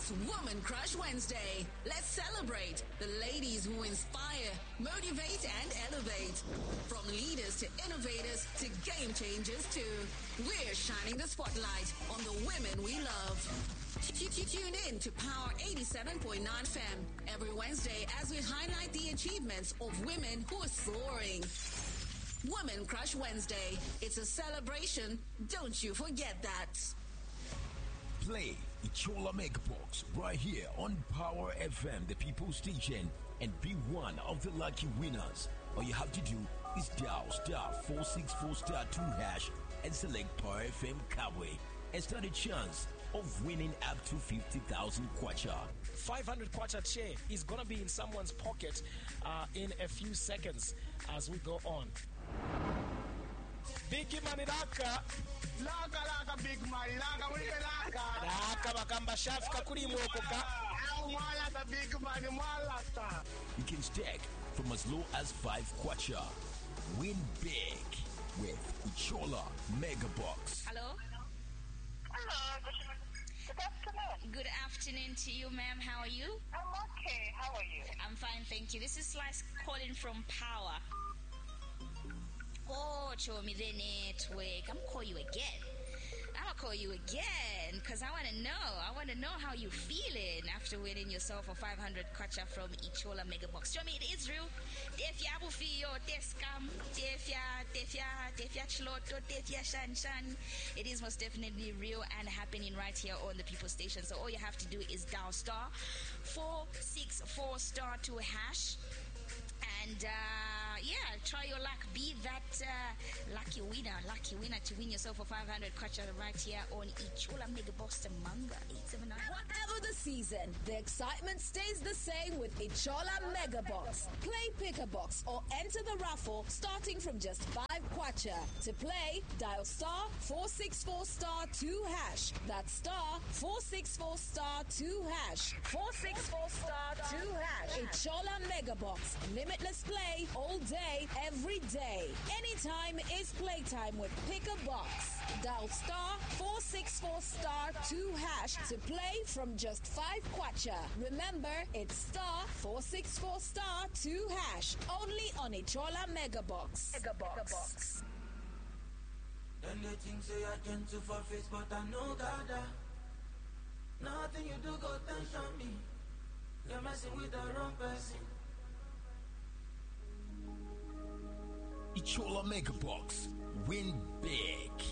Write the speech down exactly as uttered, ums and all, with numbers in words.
It's Woman Crush Wednesday. Let's celebrate the ladies who inspire, motivate, and elevate. From leaders to innovators to game changers too. We're shining the spotlight on the women we love. Tune in to Power eighty-seven point nine F M every Wednesday as we highlight the achievements of women who are soaring. Woman Crush Wednesday. It's a celebration. Don't you forget that. Play Ichola Megabox right here on Power F M, the People's Station, and be one of the lucky winners. All you have to do is dial star four six four star two hash and select Power F M Kabwe and stand a chance of winning up to fifty thousand kwacha. five hundred kwacha share is going to be in someone's pocket uh, in a few seconds as we go on. Big money laka. Laka laka big money laka mwipe laka. Laka bakamba shafika kuri mwoko ka. Au mwala ta big money mwala ta. You can stack from as low as five kwacha. Win big with Ichola Megabox. Hello? Hello, good, good afternoon. Good afternoon to you, ma'am. How are you? I'm okay. How are you? I'm fine, thank you. This is Slice calling from Power. Oh, show me the network. I'm call you again. I'm gonna call you again because I want to know. I want to know how you feeling after winning yourself a five hundred kwacha from Ichola Megabox. Show me it is real. Defia bufio, teskam, defia, defia, defia chloto, defia shan shan. It is most definitely real and happening right here on the People Station. So all you have to do is dial star four six four star two hash. And, uh, yeah, try your luck. Be that uh, lucky winner, lucky winner to win yourself a five hundred kwacha right here on Ichola Megabox Manga eight seven nine. Whatever the season, the excitement stays the same with Ichola Megabox. Play Pick a Box or enter the raffle starting from just five kwacha. To play, dial star four six four star two hash. That's star four six four star two hash. four six four star two hash. Ichola Megabox. Limitless play all day, every day. Anytime is playtime with Pick a Box. Dial star four six four star two hash to play from just five kwacha. Remember, it's star four six four star two hash. Only on Ichola Megabox. Megabox. Then they think say I gentle for face, but I know God. Nothing you do go tension me. You're messing with the wrong person. Ichola Megabox. Win big.